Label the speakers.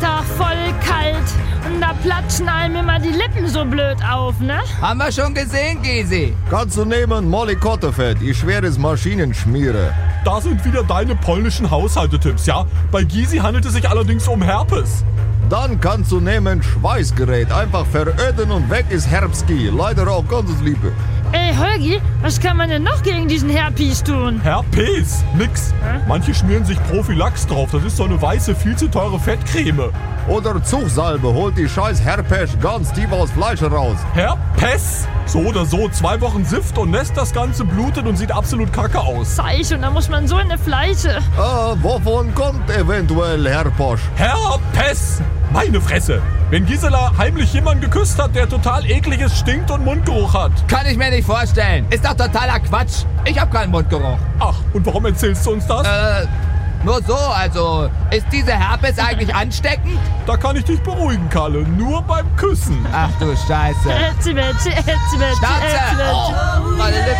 Speaker 1: Wetter, voll kalt. Und da platschen einem immer die Lippen so blöd auf, ne?
Speaker 2: Haben wir schon gesehen, Gysi.
Speaker 3: Kannst du nehmen Molly Kottefett, ich schweres Maschinenschmiere.
Speaker 4: Da sind wieder deine polnischen Haushaltetipps, ja? Bei Gysi handelt es sich allerdings um Herpes.
Speaker 3: Dann kannst du nehmen Schweißgerät, einfach veröden und weg ist Herbstki. Leider auch ganz Liebe.
Speaker 1: Ey, Holgi, was kann man denn noch gegen diesen Herpes tun?
Speaker 4: Herpes? Nix. Manche schmieren sich Prophylax drauf. Das ist so eine weiße, viel zu teure Fettcreme.
Speaker 3: Oder Zugsalbe, holt die scheiß Herpes ganz tief aus Fleisch raus.
Speaker 4: Herpes? So oder so, 2 Wochen Sift und nässt, das Ganze blutet und sieht absolut kacke aus.
Speaker 1: Zeich, und da muss man so in eine Fleische.
Speaker 3: Wovon kommt eventuell Herpes?
Speaker 4: Herpes! Meine Fresse! Wenn Gisela heimlich jemanden geküsst hat, der total ekliges stinkt und Mundgeruch hat.
Speaker 2: Kann ich mir nicht vorstellen. Ist doch totaler Quatsch. Ich hab keinen Mundgeruch.
Speaker 4: Ach, und warum erzählst du uns das?
Speaker 2: Nur so, also. Ist diese Herpes eigentlich ansteckend?
Speaker 4: Da kann ich dich beruhigen, Kalle. Nur beim Küssen.
Speaker 2: Ach du Scheiße.
Speaker 1: Schnauze!
Speaker 2: Oh, meine Lippen.